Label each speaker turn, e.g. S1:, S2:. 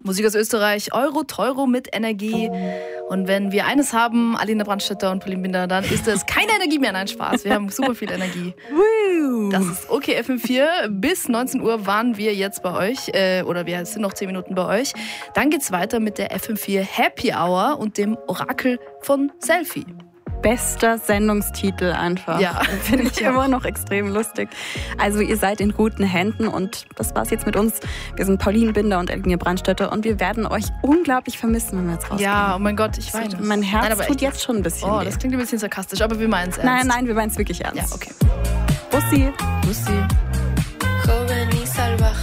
S1: Musik aus Österreich, Euro Teuro mit Energie. Und wenn wir eines haben, Alina Brandstätter und Pauline Binder, dann ist es keine Energie mehr. Nein, Spaß. Wir haben super viel Energie. Das ist okay FM4. Bis 19 Uhr waren wir jetzt bei euch. Oder wir sind noch 10 Minuten bei euch. Dann geht's weiter mit der FM4 Happy Hour und dem Orakel von Selfie.
S2: Bester Sendungstitel einfach.
S1: Ja.
S2: Finde ich immer noch extrem lustig. Also ihr seid in guten Händen und das war's jetzt mit uns. Wir sind Pauline Binder und Alina Brandstätter und wir werden euch unglaublich vermissen, wenn wir jetzt rausgehen.
S1: Ja, oh mein Gott, ich weine.
S2: Mein Herz tut jetzt schon ein bisschen weh.
S1: Das klingt ein bisschen sarkastisch, aber wir meinen es ernst.
S2: Nein, wir meinen es wirklich ernst.
S1: Ja, okay.
S2: Bussi.
S1: Bussi.
S3: Joven y salvaje.